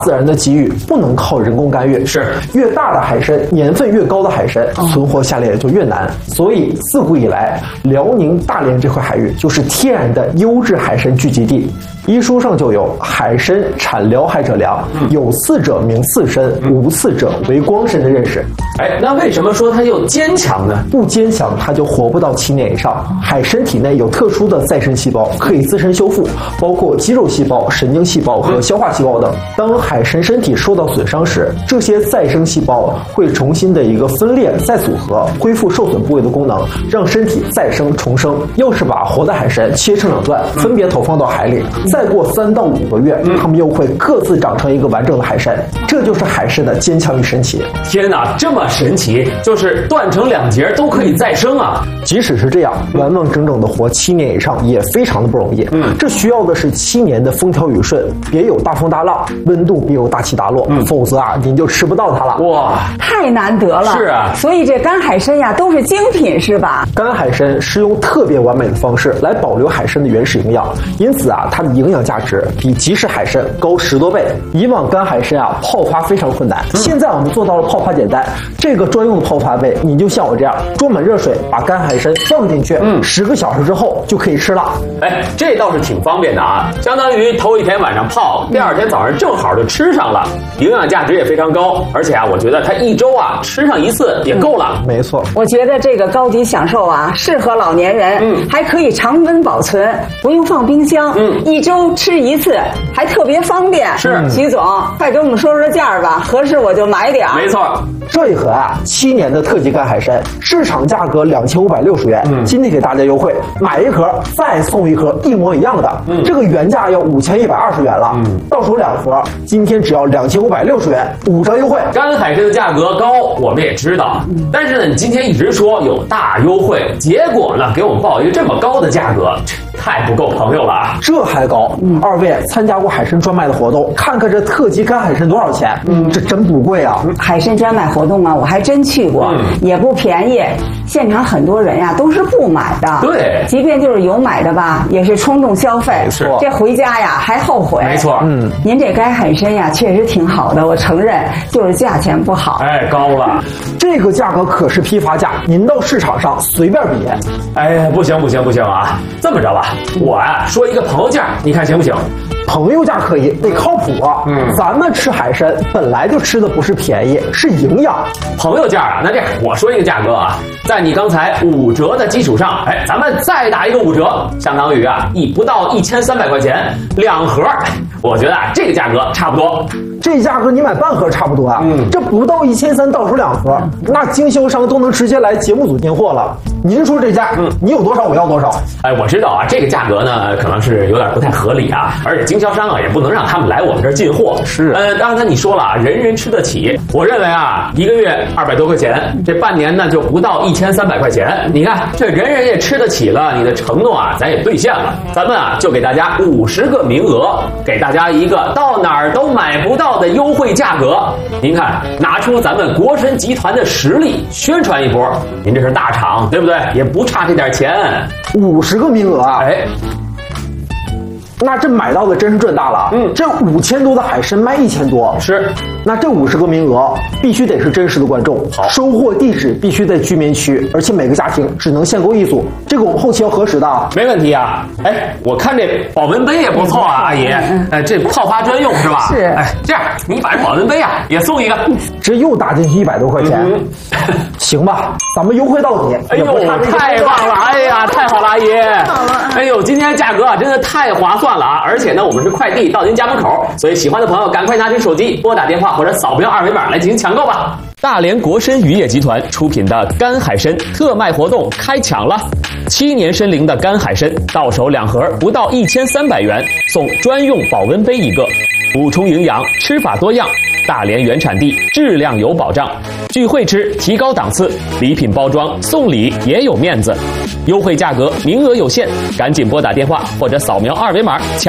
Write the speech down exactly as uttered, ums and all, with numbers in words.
自然的机遇，不能靠人工干预。 是， 越大的海参，年份越高的海参，存活下来也就越难。所以自古以来，辽宁大连这块海域就是天然的优质海参聚集地。医书上就有海参产辽海者良，有刺者名刺参，无刺者为光参的认识。 哎，那为什么说它又坚强呢？ 不坚强，它就活不到七年以上。海参体内有特殊的再生细胞，可以自身修复，包括肌肉细胞、神经细胞和消化细胞等。当海参身体受到损伤时，这些再生细胞会重新的一个分裂再组合，恢复受损部位的功能，让身体再生重生。又是把活的海参切成两段，分别投放到海里。再过三到五个月，它们又会各自长成一个完整的海参。这就是海参的坚强与神奇。 天哪，这么神奇！就是断成两截都可以再生啊！ 即使是这样，完完整整的活七年以上也非常的不容易。嗯，这需要的是七年的风调雨顺，别有大风大浪，温度别有大起大落，嗯、否则啊，您就吃不到它了。 哇， 太难得了！ 是啊， 所以这干海参呀都是精品，是吧？ 干海参是用特别完美的方式来保留海参的原始营养，因此啊，它的营养价值比即食海参高十多倍。以往干海参啊泡发非常困难，嗯、现在我们做到了泡发简单。这个专用的泡发杯，你就像我这样装满热水，把干海参放进去，嗯，十个小时之后就可以吃了。 哎，这倒是挺方便的啊，相当于头一天晚上泡，第二天早上正好就吃上了，营养价值也非常高。而且啊，我觉得它一周啊吃上一次也够了。 嗯、没错， 我觉得这个高级享受啊，适合老年人，嗯，还可以常温保存，不用放冰箱，嗯，一周吃一次，还特别方便。 是， 徐总，快给我们说说价儿吧，合适我就买点儿。 没错。 这一盒啊，七年的特级干海参，市场价格两千五百六十元，嗯，今天给大家优惠，买一盒再送一盒一模一样的，嗯，这个原价要五千一百二十元了，嗯，到手两盒，今天只要两千五百六十元，五折优惠。 干海参的价格高，我们也知道，嗯、但是呢，你今天一直说有大优惠，结果呢，给我们报一个这么高的价格，太不够朋友了啊！ 这还高，嗯，二位参加过海参专卖的活动，看看这特级干海参多少钱？嗯，这真不贵啊！ 海参专卖活动啊，我还真去过，嗯、也不便宜。现场很多人呀、啊、都是不买的， 对， 即便就是有买的吧，也是冲动消费， 是这回家呀还后悔。 没错， 嗯，您这干海参呀确实挺好的，我承认，就是价钱不好。 哎，高了， 这个价格可是批发价，您到市场上随便比。 哎，不行不行不行啊！这么着吧，我啊说一个朋友价，你看行不行？ 朋友价可以，得靠谱啊！嗯，咱们吃海参本来就吃的不是便宜，是营养。 朋友价啊，那这样我说一个价格啊，在你刚才五折的基础上，哎，咱们再打一个五折，相当于啊一不到一千三百块钱两盒，我觉得啊这个价格差不多。 这价格你买半盒差不多啊，嗯，这不到一千三，到手两盒，那经销商都能直接来节目组进货了。您说这价，嗯，你有多少我要多少。 哎，我知道啊，这个价格呢可能是有点不太合理啊，而且经销商啊也不能让他们来我们这儿进货。 是， 呃，刚才你说了啊，人人吃得起，我认为啊，一个月二百多块钱，这半年呢就不到一千三百块钱。你看这人人也吃得起了，你的承诺啊咱也兑现了。咱们啊就给大家五十个名额，给大家一个到哪儿都买不到的优惠价格。您看，拿出咱们国参集团的实力宣传一波，您这是大厂对不对？也不差这点钱。 五十个名额啊！ 哎。 那这买到的真是赚大了，嗯，这五千多的海参卖一千多， 是， 那这五十个名额必须得是真实的观众， 好， 收货地址必须在居民区，而且每个家庭只能限购一组，这个我们后期要核实的。 没问题啊，哎，我看这保温杯也不错啊，阿姨，哎，这泡发专用是吧？ 是， 哎，这样你把这保温杯啊也送一个， 这又打进去一百多块钱，嗯、行吧，咱们优惠到底。 哎呦，太棒了，哎呀，太好了，阿姨， 好了， 哎呦，今天价格啊真的太划算了啊！而且呢，我们是快递到您家门口，所以喜欢的朋友赶快拿起手机拨打电话或者扫描二维码来进行抢购吧。大连国参渔业集团出品的干海参特卖活动开抢了，七年参龄的干海参到手两盒不到一千三百元，送专用保温杯一个，补充营养，吃法多样。大连原产地，质量有保障，聚会吃提高档次，礼品包装送礼也有面子，优惠价格名额有限，赶紧拨打电话或者扫描二维码抢。